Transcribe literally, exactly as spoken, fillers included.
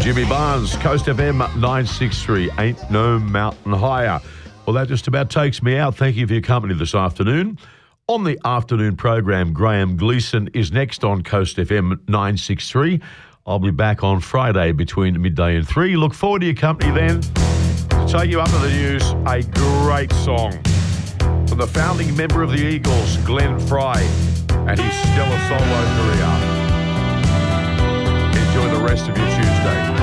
Jimmy Barnes, Coast F M nine sixty-three, Ain't No Mountain Higher. Well, that just about takes me out. Thank you for your company this afternoon. On the afternoon program, Graham Gleeson is next on Coast F M nine sixty-three. I'll be back on Friday between midday and three. Look forward to your company then. To take you up to the news, a great song from the founding member of the Eagles, Glenn Fry, and his stellar solo career. Enjoy the rest of your Tuesday.